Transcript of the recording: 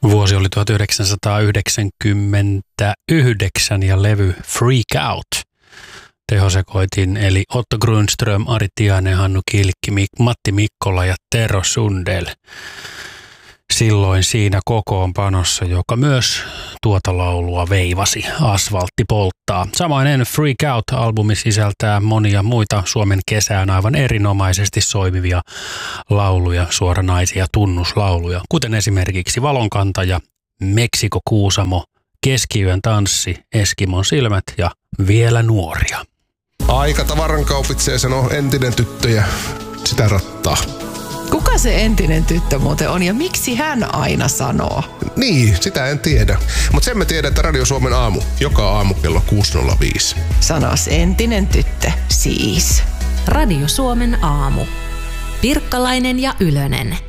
Vuosi oli 1999 ja levy Freak Out. Tehosekoitin eli Otto Grundström, Ari Tiainen, Hannu Kilkki, Matti Mikkola ja Tero Sundell. Silloin siinä kokoonpanossa, joka myös tuota laulua veivasi, Asfaltti polttaa. Samainen Freak Out-albumi sisältää monia muita Suomen kesään aivan erinomaisesti soimivia lauluja, suoranaisia tunnuslauluja, kuten esimerkiksi Valonkantaja, Meksiko Kuusamo, Keskiyön tanssi, Eskimon silmät ja Vielä nuoria. Aika tavaran kaupitsee, sanoo entinen tyttö ja sitä rattaa. Kuka se entinen tyttö muuten on ja miksi hän aina sanoo? Niin, sitä en tiedä. Mutta sen me tiedän, että Radio Suomen aamu, joka aamu kello 6.05. Sanos entinen tyttö, siis. Radio Suomen aamu. Pirkkalainen ja Ylönen.